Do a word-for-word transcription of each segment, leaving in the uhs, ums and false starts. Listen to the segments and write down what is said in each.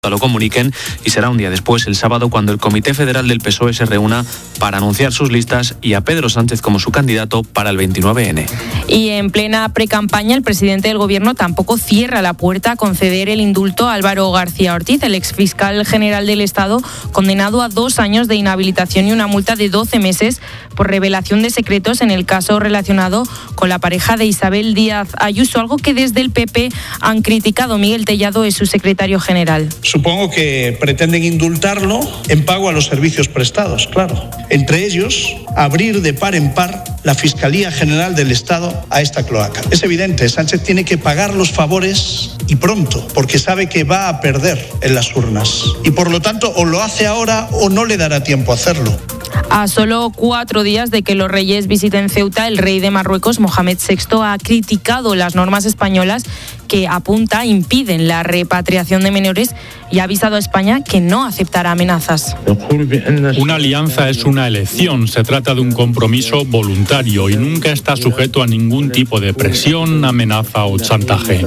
lo comuniquen, y será un día después, el sábado, cuando el Comité Federal del P S O E se reúna para anunciar sus listas y a Pedro Sánchez como su candidato para el veintinueve ene. Y en plena precampaña, el presidente del Gobierno tampoco cierra la puerta a conceder el indulto a Álvaro García Ortiz, el exfiscal general del Estado, condenado a dos años de inhabilitación y una multa de doce meses por revelación de secretos en el caso relacionado con la pareja de Isabel Díaz Ayuso, algo que desde el P P han criticado. Miguel Tellado es su secretario general. Supongo que pretenden indultarlo en pago a los servicios prestados, claro. Entre ellos, abrir de par en par la Fiscalía General del Estado a esta cloaca. Es evidente, Sánchez tiene que pagar los favores y pronto, porque sabe que va a perder en las urnas. Y por lo tanto, o lo hace ahora o no le dará tiempo a hacerlo. A solo cuatro días de que los reyes visiten Ceuta, el rey de Marruecos, Mohamed sexto, ha criticado las normas españolas que, apunta, impiden la repatriación de menores y ha avisado a España que no aceptará amenazas. Una alianza es una elección, se trata de un compromiso voluntario y nunca está sujeto a ningún tipo de presión, amenaza o chantaje.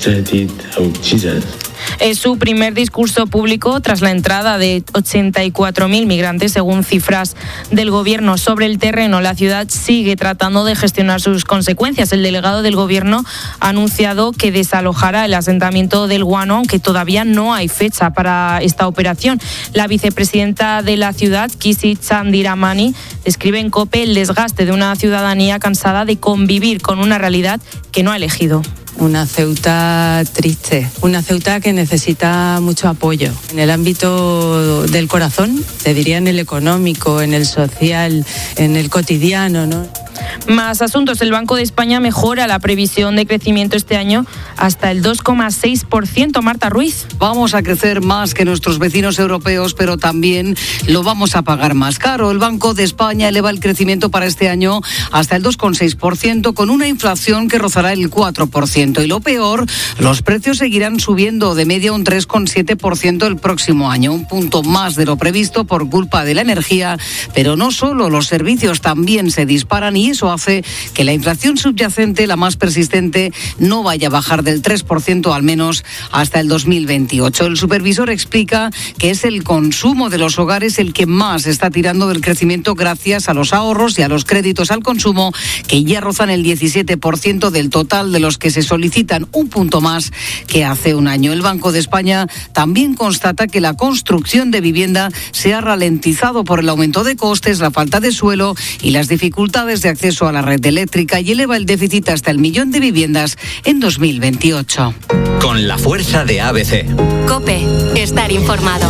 Es su primer discurso público tras la entrada de ochenta y cuatro mil migrantes, según cifras del Gobierno. Sobre el terreno, la ciudad sigue tratando de gestionar sus consecuencias. El delegado del Gobierno ha anunciado que desalojará el asentamiento del Guano, aunque todavía no hay fecha para esta operación. La vicepresidenta de la ciudad, Kisi Chandiramani, describe en COPE el desgaste de una ciudadanía cansada de convivir con una realidad que no ha elegido. Una Ceuta triste, una Ceuta que necesita mucho apoyo en el ámbito del corazón, te diría en el económico, en el social, en el cotidiano, ¿no? Más asuntos. El Banco de España mejora la previsión de crecimiento este año hasta el dos coma seis por ciento. Marta Ruiz. Vamos a crecer más que nuestros vecinos europeos, pero también lo vamos a pagar más caro. El Banco de España eleva el crecimiento para este año hasta el dos coma seis por ciento, con una inflación que rozará el cuatro por ciento. Y lo peor, los precios seguirán subiendo de media un tres coma siete por ciento el próximo año, un punto más de lo previsto por culpa de la energía. Pero no solo, los servicios también se disparan y eso hace que la inflación subyacente, la más persistente, no vaya a bajar del tres por ciento al menos hasta el dos mil veintiocho. El supervisor explica que es el consumo de los hogares el que más está tirando del crecimiento gracias a los ahorros y a los créditos al consumo, que ya rozan el diecisiete por ciento del total de los que se solicitan, un punto más que hace un año. El Banco de España también constata que la construcción de vivienda se ha ralentizado por el aumento de costes, la falta de suelo y las dificultades de acceso a la red eléctrica, y eleva el déficit hasta el millón de viviendas en dos mil veintiocho. Con la fuerza de A B C. COPE, estar informado.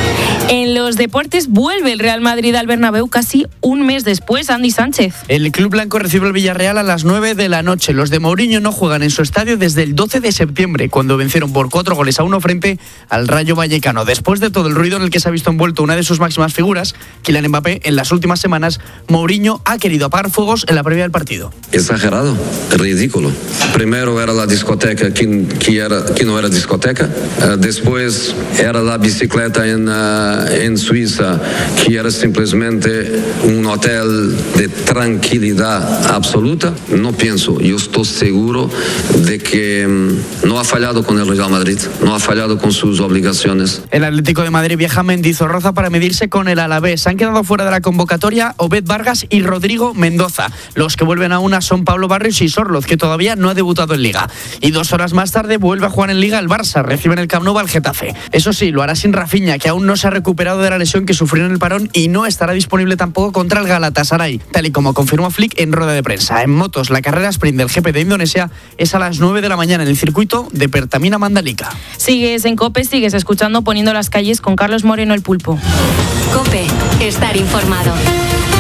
En los deportes vuelve el Real Madrid al Bernabéu casi un mes después. Andy Sánchez. El club blanco recibe al Villarreal a las nueve de la noche. Los de Mourinho no juegan en su estadio desde el doce de septiembre, cuando vencieron por cuatro goles a uno frente al Rayo Vallecano. Después de todo el ruido en el que se ha visto envuelto una de sus máximas figuras, Kylian Mbappé, en las últimas semanas, Mourinho ha querido apagar fuegos en la previa del partido. Exagerado, ridículo. Primero era la discoteca que, que, era, que no era discoteca. Uh, después era la bicicleta en... Uh, en Suiza, que era simplemente un hotel de tranquilidad absoluta. No pienso, yo estoy seguro de que no ha fallado con el Real Madrid, no ha fallado con sus obligaciones. El Atlético de Madrid viaja a Mendizorroza para medirse con el Alavés. Han quedado fuera de la convocatoria Obed Vargas y Rodrigo Mendoza. Los que vuelven a una son Pablo Barrios y Sorloz, que todavía no ha debutado en Liga. Y dos horas más tarde vuelve a jugar en Liga el Barça. Recibe en el Camp Nou al Getafe. Eso sí, lo hará sin Rafinha, que aún no se ha recuperado de la lesión que sufrió en el parón y no estará disponible tampoco contra el Galatasaray, tal y como confirmó Flick en rueda de prensa. En motos, la carrera sprint del G P de Indonesia es a las nueve de la mañana en el circuito de Pertamina Mandalika. Sigues en COPE, sigues escuchando Poniendo las calles con Carlos Moreno, el Pulpo. COPE, estar informado.